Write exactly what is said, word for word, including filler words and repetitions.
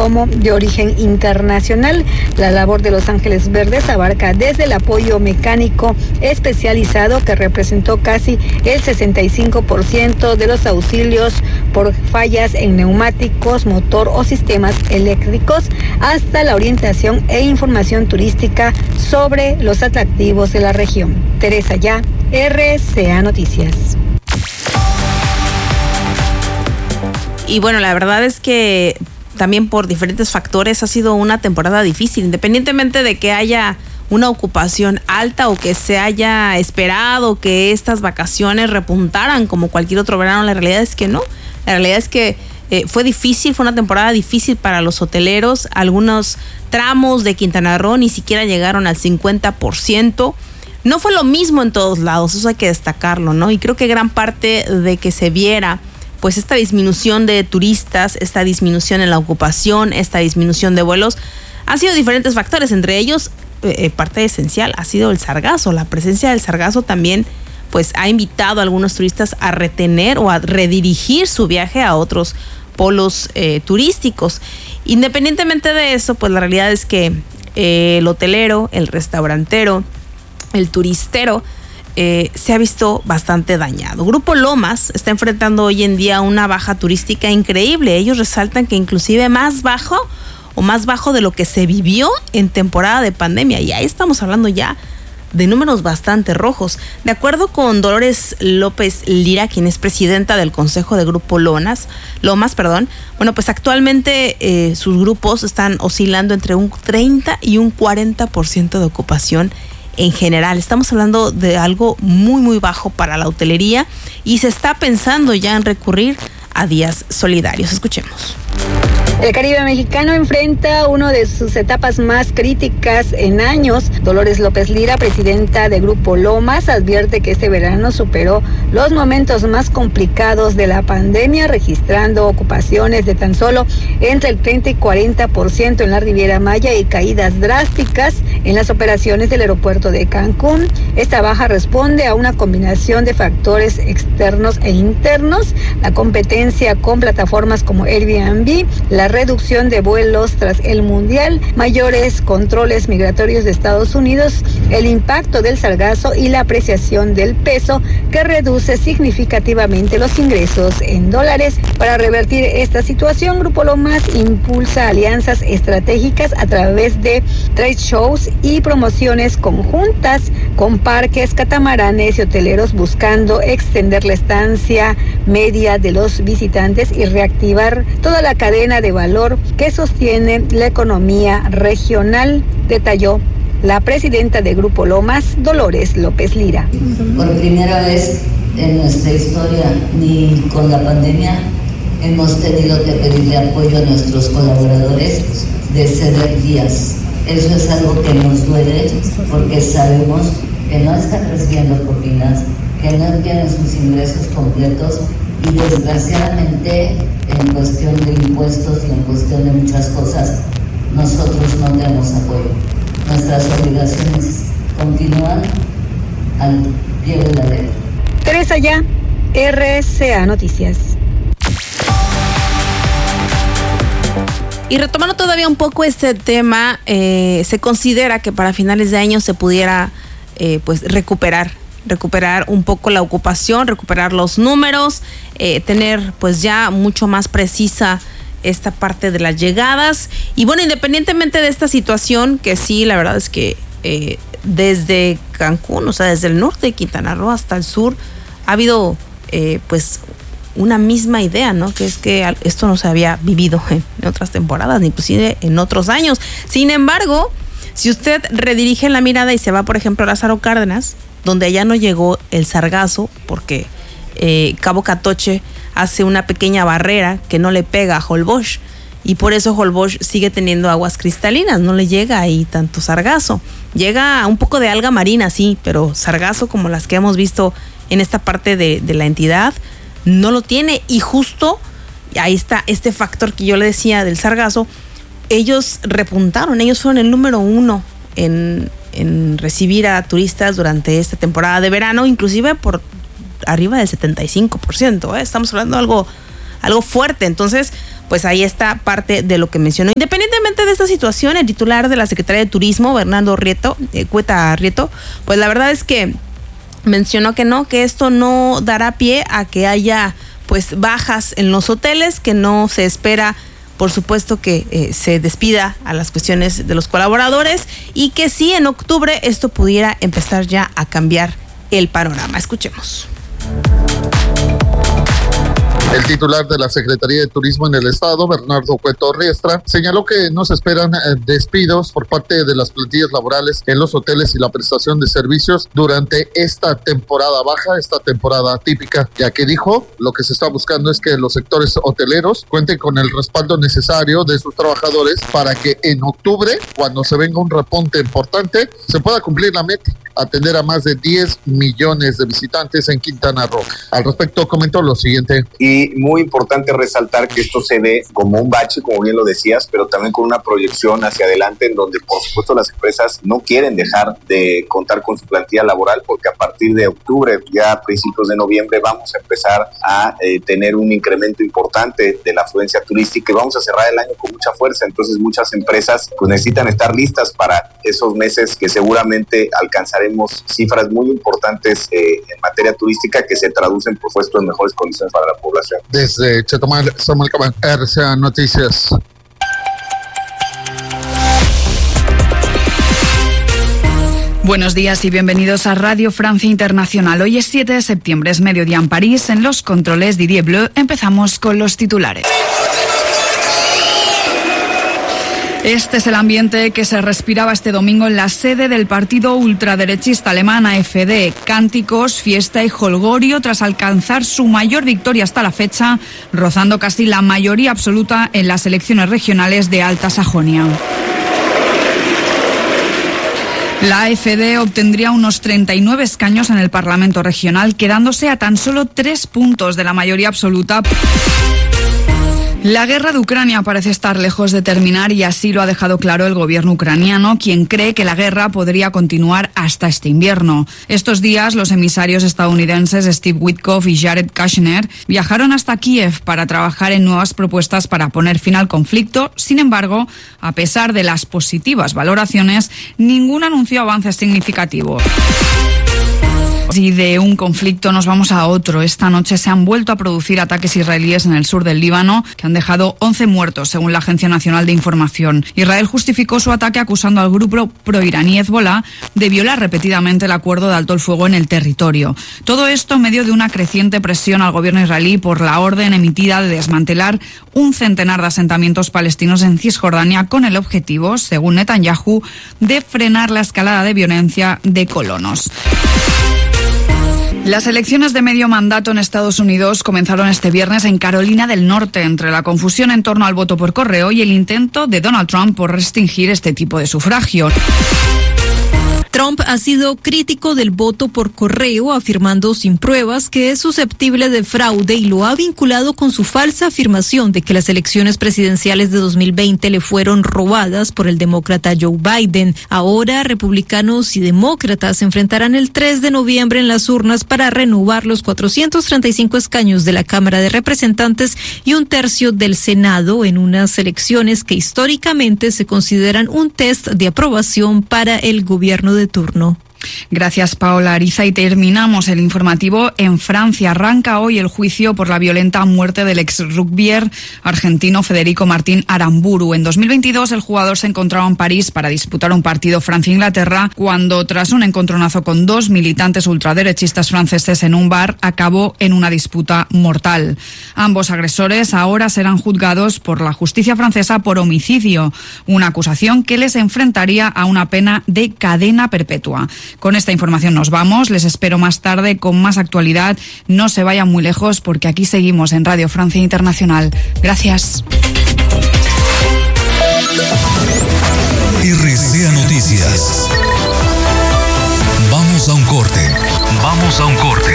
como de origen internacional. La labor de Los Ángeles Verdes abarca desde el apoyo mecánico especializado, que representó casi el sesenta y cinco por ciento de los auxilios por fallas en neumáticos, motor o sistemas eléctricos, hasta la orientación e información turística sobre los atractivos de la región. Teresa Ya, R C A Noticias. Y bueno, la verdad es que también por diferentes factores ha sido una temporada difícil, independientemente de que haya una ocupación alta o que se haya esperado que estas vacaciones repuntaran como cualquier otro verano. La realidad es que no, la realidad es que eh, fue difícil, fue una temporada difícil para los hoteleros. Algunos tramos de Quintana Roo ni siquiera llegaron al cincuenta por ciento. No fue lo mismo en todos lados, eso hay que destacarlo, ¿no? Y creo que gran parte de que se viera pues esta disminución de turistas, esta disminución en la ocupación, esta disminución de vuelos, han sido diferentes factores. Entre ellos, eh, parte esencial ha sido el sargazo. La presencia del sargazo también pues ha invitado a algunos turistas a retener o a redirigir su viaje a otros polos eh, turísticos. Independientemente de eso, pues la realidad es que eh, el hotelero, el restaurantero, el turistero, Eh, se ha visto bastante dañado. Grupo Lomas está enfrentando hoy en día una baja turística increíble. Ellos resaltan que inclusive más bajo o más bajo de lo que se vivió en temporada de pandemia, y ahí estamos hablando ya de números bastante rojos. De acuerdo con Dolores López Lira, quien es presidenta del Consejo de Grupo Lomas, Lomas, perdón, bueno, pues actualmente eh, sus grupos están oscilando entre un treinta y un cuarenta por ciento de ocupación en general. Estamos hablando de algo muy muy bajo para la hotelería y se está pensando ya en recurrir a días solidarios. Escuchemos. El Caribe mexicano enfrenta una de sus etapas más críticas en años. Dolores López Lira, presidenta de Grupo Lomas, advierte que este verano superó los momentos más complicados de la pandemia, registrando ocupaciones de tan solo entre el treinta y cuarenta por ciento en la Riviera Maya y caídas drásticas en las operaciones del aeropuerto de Cancún. Esta baja responde a una combinación de factores externos e internos: la competencia con plataformas como Airbnb, la reducción de vuelos tras el Mundial, mayores controles migratorios de Estados Unidos, el impacto del sargazo y la apreciación del peso, que reduce significativamente los ingresos en dólares. Para revertir esta situación, Grupo Lomas impulsa alianzas estratégicas a través de trade shows y promociones conjuntas con parques, catamaranes y hoteleros, buscando extender la estancia media de los visitantes y reactivar toda la cadena de valor que sostiene la economía regional, detalló la presidenta de Grupo Lomas, Dolores López Lira. Por primera vez en nuestra historia, ni con la pandemia, hemos tenido que pedirle apoyo a nuestros colaboradores de ceder días. Eso es algo que nos duele, porque sabemos que no están recibiendo propinas, que no tienen sus ingresos completos, y desgraciadamente en cuestión de impuestos y en cuestión de muchas cosas, nosotros no tenemos apoyo. Nuestras obligaciones continúan al pie de la letra. Teresa Ya, R C A Noticias. Y retomando todavía un poco este tema, eh, se considera que para finales de año se pudiera eh, pues recuperar recuperar un poco la ocupación, recuperar los números, eh, tener pues ya mucho más precisa esta parte de las llegadas. Y bueno, independientemente de esta situación, que sí, la verdad es que eh, desde Cancún, o sea, desde el norte de Quintana Roo hasta el sur, ha habido eh, pues una misma idea, ¿no? Que es que esto no se había vivido en, en otras temporadas, ni inclusive en otros años. Sin embargo, si usted redirige la mirada y se va, por ejemplo, a Lázaro Cárdenas, donde allá no llegó el sargazo, porque eh, Cabo Catoche hace una pequeña barrera que no le pega a Holbox, y por eso Holbox sigue teniendo aguas cristalinas, no le llega ahí tanto sargazo. Llega un poco de alga marina, sí, pero sargazo como las que hemos visto en esta parte de, de la entidad, no lo tiene. Y justo ahí está este factor que yo le decía del sargazo. Ellos repuntaron, ellos fueron el número uno en, en recibir a turistas durante esta temporada de verano, inclusive por arriba del setenta y cinco por ciento, ¿eh? Estamos hablando de algo, algo fuerte. Entonces, pues ahí está parte de lo que mencionó. Independientemente de esta situación, el titular de la Secretaría de Turismo, Bernardo Rieto, eh, Cueta Rieto, pues la verdad es que mencionó que no, que esto no dará pie a que haya pues bajas en los hoteles, que no se espera, por supuesto, que eh, se despida a las cuestiones de los colaboradores y que sí en octubre esto pudiera empezar ya a cambiar el panorama. Escuchemos. El titular de la Secretaría de Turismo en el Estado, Bernardo Cueto Riestra, señaló que no se esperan despidos por parte de las plantillas laborales en los hoteles y la prestación de servicios durante esta temporada baja, esta temporada típica, ya que dijo, lo que se está buscando es que los sectores hoteleros cuenten con el respaldo necesario de sus trabajadores para que en octubre, cuando se venga un repunte importante, se pueda cumplir la meta, atender a más de diez millones de visitantes en Quintana Roo. Al respecto comentó lo siguiente. Y muy importante resaltar que esto se ve como un bache, como bien lo decías, pero también con una proyección hacia adelante en donde por supuesto las empresas no quieren dejar de contar con su plantilla laboral, porque a partir de octubre, ya a principios de noviembre, vamos a empezar a eh, tener un incremento importante de la afluencia turística y vamos a cerrar el año con mucha fuerza. Entonces muchas empresas pues necesitan estar listas para esos meses que seguramente alcanzaremos cifras muy importantes eh, en materia turística, que se traducen por supuesto en mejores condiciones para la población. Desde Chetumal, Samuel Cabán, R C A Noticias. Buenos días y bienvenidos a Radio Francia Internacional. Hoy es siete de septiembre, es mediodía en París. En los controles Didier Bleu, empezamos con los titulares. Este es el ambiente que se respiraba este domingo en la sede del partido ultraderechista alemán A F D. Cánticos, fiesta y jolgorio tras alcanzar su mayor victoria hasta la fecha, rozando casi la mayoría absoluta en las elecciones regionales de Alta Sajonia. La A F D obtendría unos treinta y nueve escaños en el Parlamento regional, quedándose a tan solo tres puntos de la mayoría absoluta. La guerra de Ucrania parece estar lejos de terminar y así lo ha dejado claro el gobierno ucraniano, quien cree que la guerra podría continuar hasta este invierno. Estos días, los emisarios estadounidenses Steve Witkoff y Jared Kushner viajaron hasta Kiev para trabajar en nuevas propuestas para poner fin al conflicto. Sin embargo, a pesar de las positivas valoraciones, ninguno anunció avances significativos. Y de un conflicto nos vamos a otro. Esta noche se han vuelto a producir ataques israelíes en el sur del Líbano que han dejado once muertos, según la Agencia Nacional de Información. Israel justificó su ataque acusando al grupo proiraní Hezbollah de violar repetidamente el acuerdo de alto el fuego en el territorio. Todo esto en medio de una creciente presión al gobierno israelí por la orden emitida de desmantelar un centenar de asentamientos palestinos en Cisjordania con el objetivo, según Netanyahu, de frenar la escalada de violencia de colonos. Las elecciones de medio mandato en Estados Unidos comenzaron este viernes en Carolina del Norte, entre la confusión en torno al voto por correo y el intento de Donald Trump por restringir este tipo de sufragio. Trump ha sido crítico del voto por correo, afirmando sin pruebas que es susceptible de fraude y lo ha vinculado con su falsa afirmación de que las elecciones presidenciales de dos mil veinte le fueron robadas por el demócrata Joe Biden. Ahora, republicanos y demócratas se enfrentarán el tres de noviembre en las urnas para renovar los cuatrocientos treinta y cinco escaños de la Cámara de Representantes y un tercio del Senado en unas elecciones que históricamente se consideran un test de aprobación para el gobierno de turno. Gracias, Paola Ariza. Y terminamos el informativo en Francia. Arranca hoy el juicio por la violenta muerte del ex rugbier argentino Federico Martín Aramburu. En dos mil veintidós, el jugador se encontraba en París para disputar un partido Francia-Inglaterra cuando, tras un encontronazo con dos militantes ultraderechistas franceses en un bar, acabó en una disputa mortal. Ambos agresores ahora serán juzgados por la justicia francesa por homicidio, una acusación que les enfrentaría a una pena de cadena perpetua. Con esta información nos vamos. Les espero más tarde con más actualidad. No se vayan muy lejos porque aquí seguimos en Radio Francia Internacional. Gracias. R C A Noticias. Vamos a un corte. Vamos a un corte.